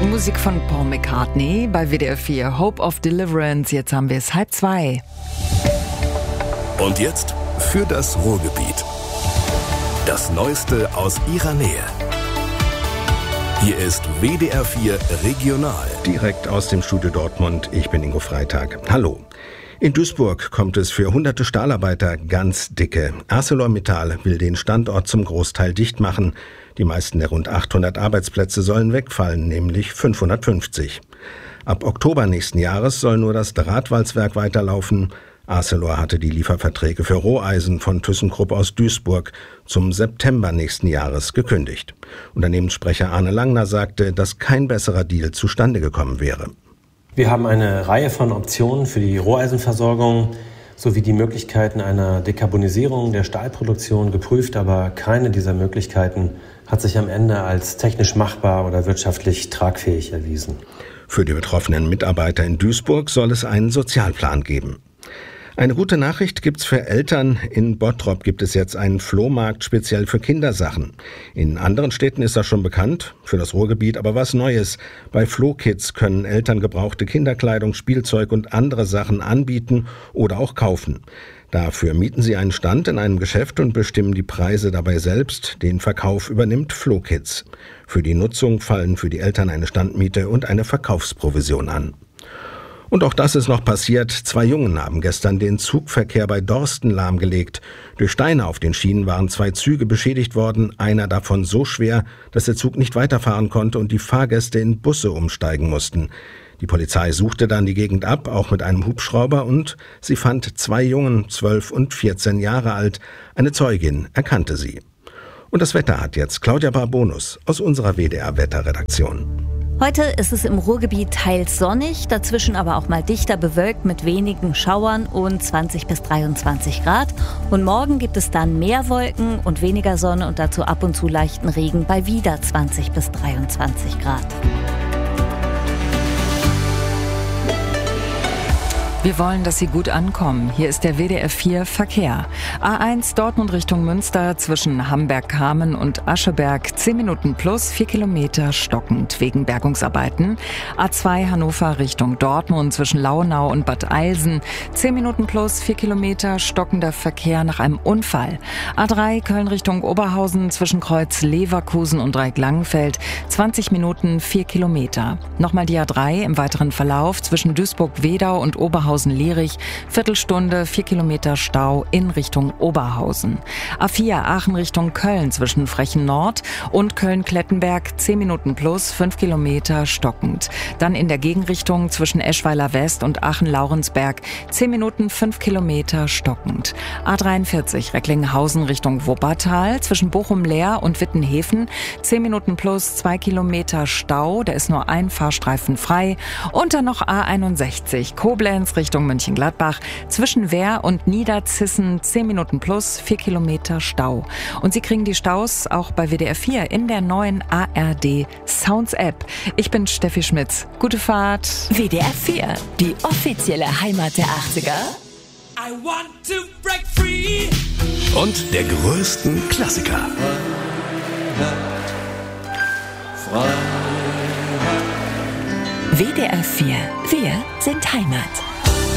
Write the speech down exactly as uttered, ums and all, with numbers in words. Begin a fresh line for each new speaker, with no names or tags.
Musik von Paul McCartney bei W D R vier, Hope of Deliverance. Jetzt haben wir es halb zwei.
Und jetzt für das Ruhrgebiet. Das Neueste aus ihrer Nähe. Hier ist W D R vier Regional.
Direkt aus dem Studio Dortmund. Ich bin Ingo Freitag. Hallo. In Duisburg kommt es für hunderte Stahlarbeiter ganz dicke. ArcelorMittal will den Standort zum Großteil dicht machen. Die meisten der rund achthundert Arbeitsplätze sollen wegfallen, nämlich fünfhundertfünfzig. Ab Oktober nächsten Jahres soll nur das Drahtwalzwerk weiterlaufen. Arcelor hatte die Lieferverträge für Roheisen von ThyssenKrupp aus Duisburg zum September nächsten Jahres gekündigt. Unternehmenssprecher Arne Langner sagte, dass kein besserer Deal zustande gekommen wäre.
Wir haben eine Reihe von Optionen für die Roheisenversorgung sowie die Möglichkeiten einer Dekarbonisierung der Stahlproduktion geprüft, aber keine dieser Möglichkeiten hat sich am Ende als technisch machbar oder wirtschaftlich tragfähig erwiesen.
Für die betroffenen Mitarbeiter in Duisburg soll es einen Sozialplan geben. Eine gute Nachricht gibt's für Eltern. In Bottrop gibt es jetzt einen Flohmarkt speziell für Kindersachen. In anderen Städten ist das schon bekannt, für das Ruhrgebiet aber was Neues. Bei Flohkids können Eltern gebrauchte Kinderkleidung, Spielzeug und andere Sachen anbieten oder auch kaufen. Dafür mieten sie einen Stand in einem Geschäft und bestimmen die Preise dabei selbst. Den Verkauf übernimmt Flohkids. Für die Nutzung fallen für die Eltern eine Standmiete und eine Verkaufsprovision an. Und auch das ist noch passiert. Zwei Jungen haben gestern den Zugverkehr bei Dorsten lahmgelegt. Durch Steine auf den Schienen waren zwei Züge beschädigt worden, einer davon so schwer, dass der Zug nicht weiterfahren konnte und die Fahrgäste in Busse umsteigen mussten. Die Polizei suchte dann die Gegend ab, auch mit einem Hubschrauber, und sie fand zwei Jungen, zwölf und vierzehn Jahre alt. Eine Zeugin erkannte sie. Und das Wetter hat jetzt Claudia Barbonus aus unserer W D R-Wetterredaktion.
Heute ist es im Ruhrgebiet teils sonnig, dazwischen aber auch mal dichter bewölkt mit wenigen Schauern und zwanzig bis dreiundzwanzig Grad. Und morgen gibt es dann mehr Wolken und weniger Sonne und dazu ab und zu leichten Regen bei wieder zwanzig bis dreiundzwanzig Grad.
Wir wollen, dass Sie gut ankommen. Hier ist der W D R vier Verkehr. A eins Dortmund Richtung Münster zwischen Hamberg-Kamen und Ascheberg zehn Minuten plus, vier Kilometer stockend wegen Bergungsarbeiten. A zwei Hannover Richtung Dortmund zwischen Launau und Bad Eilsen zehn Minuten plus, vier Kilometer stockender Verkehr nach einem Unfall. A drei Köln Richtung Oberhausen zwischen Kreuz Leverkusen und Dreieck-Langenfeld zwanzig Minuten, vier Kilometer. Nochmal die A drei im weiteren Verlauf zwischen Duisburg-Wedau und Oberhausen Lierich, Viertelstunde, vier Kilometer Stau in Richtung Oberhausen. A vier Aachen Richtung Köln zwischen Frechen Nord und Köln-Klettenberg zehn Minuten plus, fünf Kilometer stockend. Dann in der Gegenrichtung zwischen Eschweiler West und Aachen-Laurensberg zehn Minuten, fünf Kilometer stockend. A dreiundvierzig Recklinghausen Richtung Wuppertal zwischen Bochum-Leer und Wittenhäfen zehn Minuten plus, zwei Kilometer Stau, da ist nur ein Fahrstreifen frei. Und dann noch A einundsechzig Koblenz Richtung Mönchengladbach zwischen Wehr und Niederzissen zehn Minuten plus, vier Kilometer Stau. Und Sie kriegen die Staus auch bei W D R vier in der neuen A R D Sounds App. Ich bin Steffi Schmitz. Gute Fahrt.
W D R vier, die offizielle Heimat der achtziger.
I want to break free. Und der größten Klassiker.
W D R vier, wir sind Heimat.